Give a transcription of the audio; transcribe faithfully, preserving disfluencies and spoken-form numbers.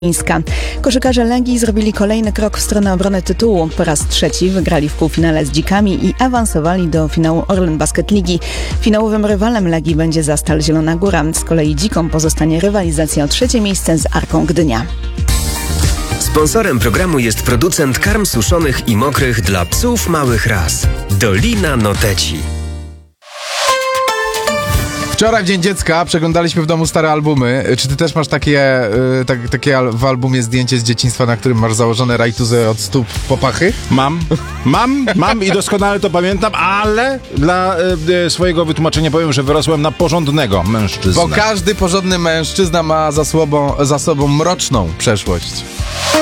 Koszykarze Legii zrobili kolejny krok w stronę obrony tytułu. Po raz trzeci wygrali w półfinale z Dzikami i awansowali do finału Orlen Basket Ligi. Finałowym rywalem Legii będzie Zastal Zielona Góra. Z kolei Dzikom pozostanie rywalizacja o trzecie miejsce z Arką Gdynia. Sponsorem programu jest producent karm suszonych i mokrych dla psów małych ras. Dolina Noteci. Wczoraj w Dzień Dziecka przeglądaliśmy w domu stare albumy. Czy ty też masz takie, y, tak, takie al- w albumie zdjęcie z dzieciństwa, na którym masz założone rajtuzy od stóp po pachy? Mam, mam, mam i doskonale to pamiętam, ale dla y, swojego wytłumaczenia powiem, że wyrosłem na porządnego mężczyznę. Bo każdy porządny mężczyzna ma za sobą, za sobą mroczną przeszłość.